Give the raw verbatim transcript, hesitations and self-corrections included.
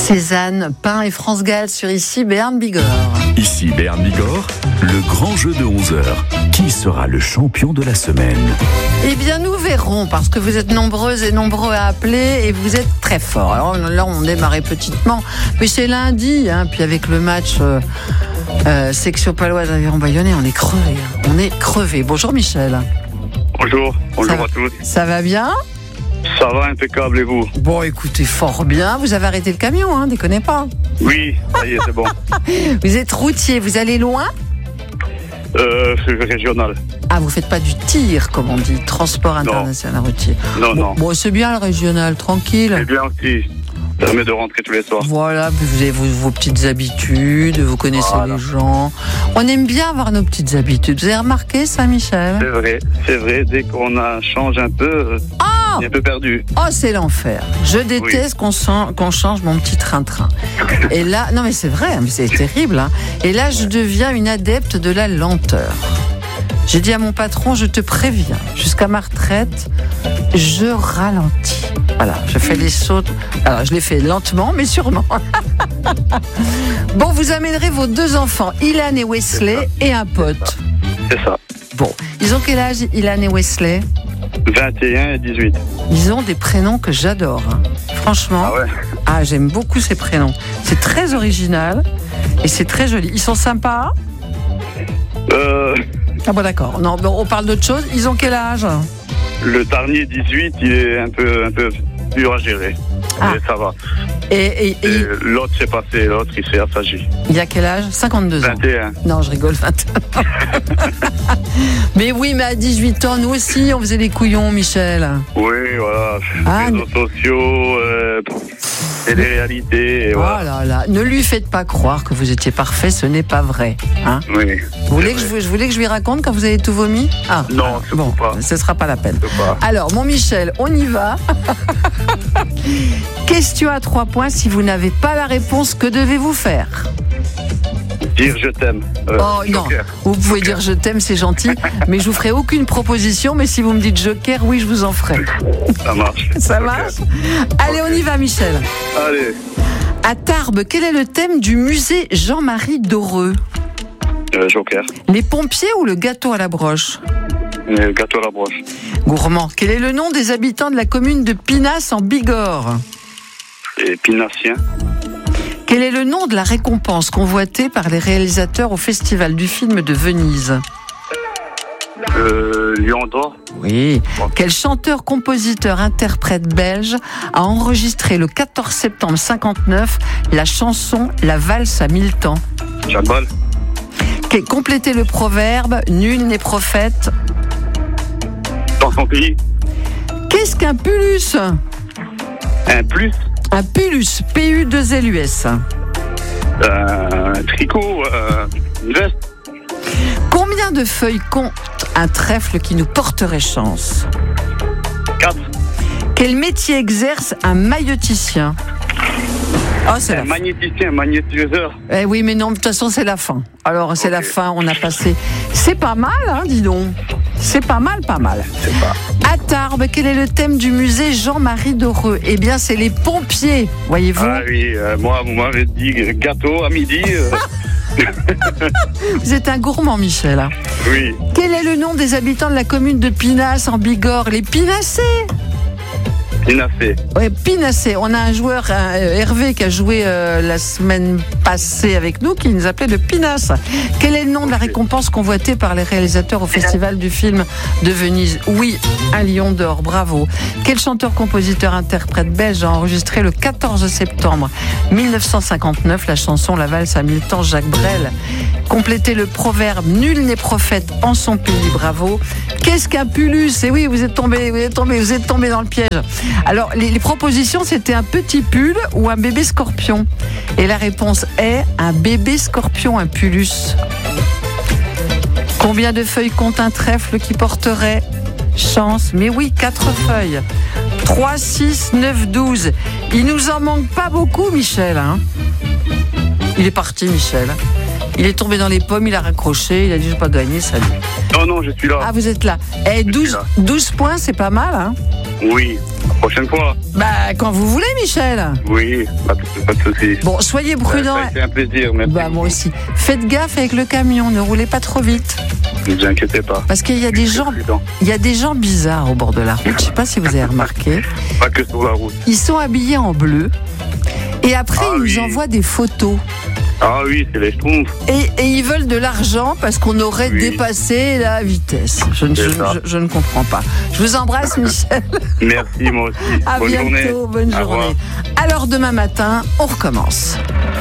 Cézanne, Pain et France Gall sur Ici Béarn Bigorre. Ici Béarn Bigorre, le grand jeu de onze heures. Qui sera le champion de la semaine? Eh bien, nous verrons, parce que vous êtes nombreuses et nombreux à appeler et vous êtes très forts. Alors là, on démarrait petitement, mais c'est lundi, hein, puis avec le match euh, euh, section paloise Aviron Bayonnais, on est crevés. Hein. On est crevés. Bonjour Michel. Bonjour, bonjour ça à tous. Ça va bien? Ça va impeccable et vous? Bon, écoutez, fort bien. Vous avez arrêté le camion, hein, déconnez pas. Oui, ça y est, c'est bon. Vous êtes routier, vous allez loin? Euh, c'est régional. Ah, vous faites pas du tir, comme on dit, transport international routier. Non, bon, non. Bon, c'est bien le régional, tranquille. C'est bien aussi. Ça permet de rentrer tous les soirs. Voilà, puis vous avez vos, vos petites habitudes, vous connaissez Voilà. les gens. On aime bien avoir nos petites habitudes. Vous avez remarqué ça, Michel? C'est vrai, c'est vrai. Dès qu'on a change un peu, Oh on est un peu perdu. Oh, c'est l'enfer. Je déteste qu'on, sent, qu'on change mon petit train-train. Et là, non mais c'est vrai, mais c'est terrible. Hein. Et là, je deviens une adepte de la lenteur. J'ai dit à mon patron, je te préviens, jusqu'à ma retraite, je ralentis. Voilà, je fais les sauts. Alors, je les fais lentement, mais sûrement. Bon, vous amènerez vos deux enfants, Ilan et Wesley, et un pote. C'est ça. Bon, ils ont quel âge, Ilan et Wesley? vingt et un et dix-huit. Ils ont des prénoms que j'adore. Hein. Franchement, Ah ouais? ah, j'aime beaucoup ces prénoms. C'est très original et c'est très joli. Ils sont sympas? Euh, Ah bon, d'accord. Non, bon, on parle d'autre chose. Ils ont quel âge? le dernier dix-huit, il est un peu, un peu dur à gérer. Ah. Mais ça va. Et, et- et Et l'autre s'est passé, l'autre il s'est assagi. il y a quel âge? cinquante-deux ans. vingt et un. Non, je rigole, vingt et un. Mais oui, mais à dix-huit ans, nous aussi, on faisait des couillons, Michel. Oui, voilà. Ah, Réseaux sociaux, euh, et les réalités. Et Oh voilà. là là, ne lui faites pas croire que vous étiez parfait, ce n'est pas vrai. Hein? Oui. Vous voulez que je, vous- je voulais que je lui raconte quand vous avez tout vomi? Ah, Non, alors, surtout bon, pas. ce sera pas la peine. Je sais pas. Alors, mon Michel, on y va. Question à trois points. Si vous n'avez pas la réponse, que devez-vous faire? Dire je t'aime. Euh, Oh non, Joker. vous pouvez dire je t'aime, c'est gentil, mais je vous ferai aucune proposition. Mais si vous me dites joker, oui, je vous en ferai. Ça marche. Ça Ok. marche? Allez, on y va, Michel. Allez. À Tarbes, quel est le thème du musée Jean-Marie Doreux? Euh, Joker. Les pompiers ou le gâteau à la broche? Et gâteau à la broche. Gourmand. Quel est le nom des habitants de la commune de Pinas en Bigorre? Et Pinassien. Quel est le nom de la récompense convoitée par les réalisateurs au Festival du film de Venise? Euh, Lion d'or. Oui. Quel chanteur, compositeur, interprète belge a enregistré le quatorze septembre cinquante-neuf la chanson La valse à mille temps? Jacques Brel. Quel- Complétez le proverbe nul n'est prophète. Dans son pays. Qu'est-ce qu'un pullus? Un plus. Un pullus, P U deux L U S. Euh, un tricot. Euh, une veste. Combien de feuilles compte un trèfle qui nous porterait chance? Quatre. Quel métier exerce un mailloticien? Oh, c'est la Un fin. magnéticien, un magnétiseur. Eh oui, mais non, de toute façon, c'est la fin. Alors, c'est la fin, on a passé. C'est pas mal, hein, dis donc. C'est pas mal, pas mal. Je sais pas. À Tarbes, quel est le thème du musée Jean-Marie Doreux? Eh bien, c'est les pompiers, voyez-vous. Ah oui, euh, moi, vous m'avez dit gâteau à midi. euh, Vous êtes un gourmand, Michel. hein. oui. Quel est le nom des habitants de la commune de Pinas en Bigorre? Les Pinassés. Pinassé. Oui, Pinassé. On a un joueur, un, euh, Hervé, qui a joué euh, la semaine passée avec nous, qui nous appelait de Pinas. Quel est le nom de la récompense convoitée par les réalisateurs au Festival du film de Venise? Oui, un lion d'or, bravo. Quel chanteur, compositeur, interprète belge a enregistré le quatorze septembre mille neuf cent cinquante-neuf la chanson La valse à mille temps, Jacques Brel? Complétez le proverbe nul n'est prophète en son pays, bravo. Qu'est-ce qu'un pullus? Et oui, vous êtes tombé, vous êtes tombé, vous êtes tombé dans le piège. Alors, les, les propositions, c'était un petit pull ou un bébé scorpion. Et la réponse est un bébé scorpion, un pullus. Combien de feuilles compte un trèfle qui porterait chance? Mais oui, quatre feuilles. trois, six, neuf, douze. Il nous en manque pas beaucoup, Michel. Hein. Il est parti, Michel. Il est tombé dans les pommes, il a raccroché, il a dit je vais pas gagner, salut. Non, non, je suis là. Ah, vous êtes là. Eh, douze, douze points, c'est pas mal, hein? Oui. Prochaine fois. Bah, quand vous voulez, Michel. Oui, pas de, pas de soucis. Bon, soyez prudents. Ça a été un plaisir, merci. Bah, moi aussi. Faites gaffe avec le camion, ne roulez pas trop vite. Ne vous inquiétez pas. Parce qu'il y a des gens, il y a des gens bizarres au bord de la route. Je sais pas si vous avez remarqué. Pas que sur la route. Ils sont habillés en bleu. Et après, Ah ils oui. nous envoient des photos. Ah oui, c'est les schtroumpfs. Et, et ils veulent de l'argent parce qu'on aurait Oui. dépassé la vitesse. Je ne, je, C'est ça. je- je ne comprends pas. Je vous embrasse, Michel. Merci, moi aussi. À Bonne bientôt. journée. Bonne Au revoir. journée. Alors, demain matin, on recommence.